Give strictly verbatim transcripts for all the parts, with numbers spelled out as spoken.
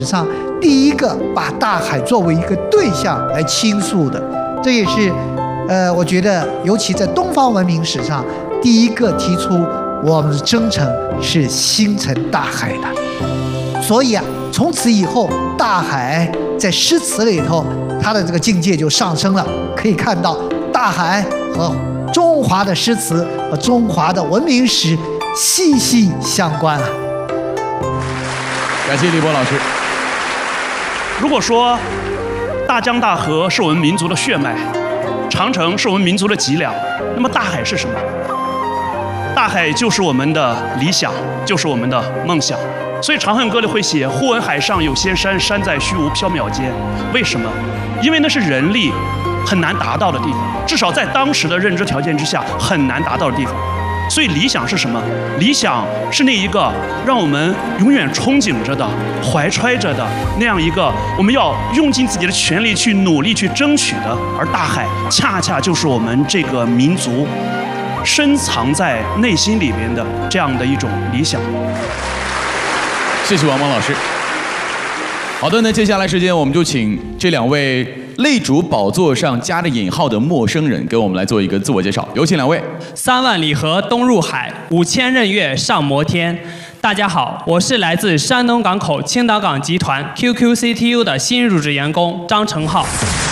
上第一个把大海作为一个对象来倾诉的，这也是，呃，我觉得尤其在东方文明史上第一个提出我们的征程是星辰大海的。所以啊，从此以后，大海在诗词里头，它的这个境界就上升了。可以看到，大海和中华的诗词和中华的文明史息息相关啊。 感谢立波老师。 如果说大江大河是我们民族的血脉，长城是我们民族的脊梁，那么大海是什么？大海就是我们的理想，就是我们的梦想。所以《长恨歌》里会写“忽闻海上有仙山，山在虚无缥缈间”。为什么？因为那是人力很难达到的地方，至少在当时的认知条件之下很难达到的地方。所以理想是什么？理想是那一个让我们永远憧憬着的、怀揣着的那样一个我们要用尽自己的全力去努力去争取的。而大海恰恰就是我们这个民族深藏在内心里边的这样的一种理想。 谢谢王蒙老师。好的，那接下来时间我们就请这两位擂主宝座上加着引号的陌生人给我们来做一个自我介绍，有请两位。 三万里河东入海，五千仞岳上摩天。大家好，我是来自山东港口青岛港集团 Q Q C T U 的新入职员工张成浩。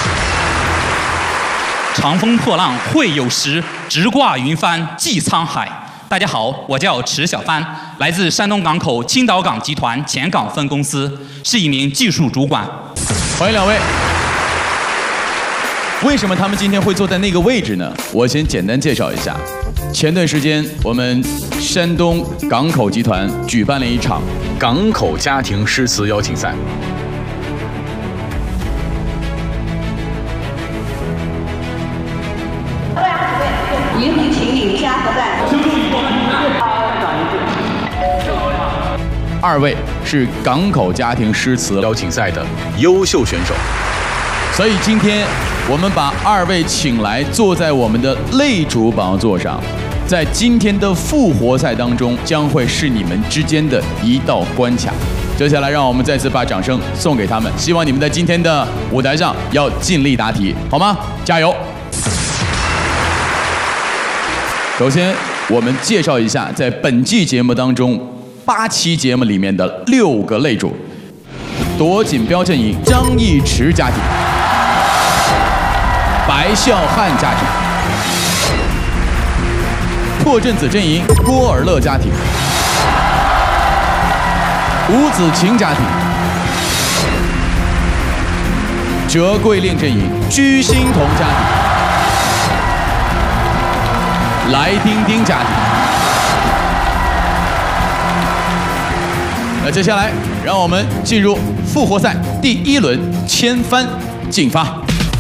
长风破浪会有时，直挂云帆济沧海。大家好，我叫池小帆，来自山东港口青岛港集团前港分公司，是一名技术主管。 欢迎两位。为什么他们今天会坐在那个位置呢？我先简单介绍一下。前段时间，我们山东港口集团举办了一场港口家庭诗词邀请赛。 一鸣请你加核弹。 二位是港口家庭诗词邀请赛的优秀选手，所以今天我们把二位请来，坐在我们的擂主宝座上，在今天的复活赛当中，将会是你们之间的一道关卡。接下来，让我们再次把掌声送给他们，希望你们在今天的舞台上要尽力答题，好吗？加油！首先，我们介绍一下在本季节目当中八期节目里面的六个擂主：夺锦标阵营张义驰家庭、白孝汉家庭、破阵子阵营郭尔乐家庭、吴子晴家庭、折桂令阵营居心彤家庭、来丁丁家庭。那接下来，让我们进入复活赛第一轮千帆竞发。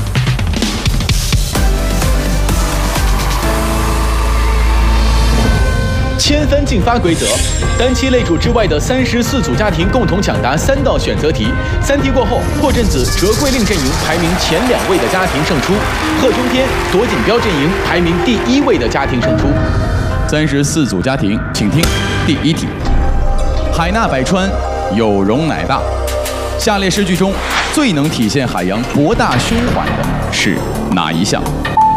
千帆竞发规则：单期擂主之外的三十四组家庭共同抢答三道选择题，三题过后，破阵子折桂令阵营排名前两位的家庭胜出，贺中天夺锦标阵营排名第一位的家庭胜出。 三十四组家庭，请听第一题：海纳百川，有容乃大。下列诗句中最能体现海洋博大胸怀的是哪一项？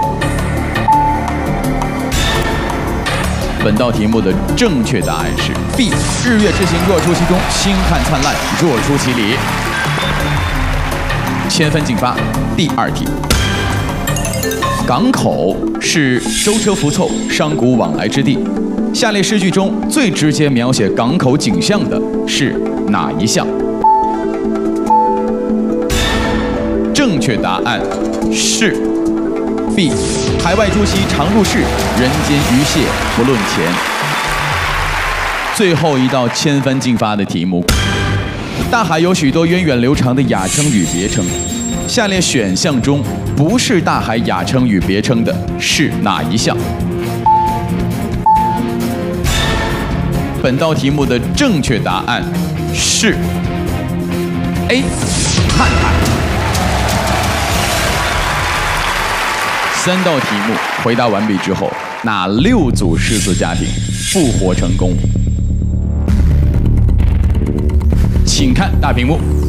本道题目的正确答案是 B。日月之行若出其中，星汉灿烂若出其里。千帆竞发第二题。港口是舟车浮凑、商贾往来之地。下列诗句中最直接描写港口景象的是哪一项？正确答案是 B。海外诸溪常入市，人间鱼蟹不论钱。最后一道千帆竞发的题目：大海有许多源远流长的雅称与别称，下列选项中不是大海雅称与别称的是哪一项？本道题目的正确答案是 A。瀚海。三道题目回答完毕之后，哪六组诗词家庭复活成功？请看大屏幕。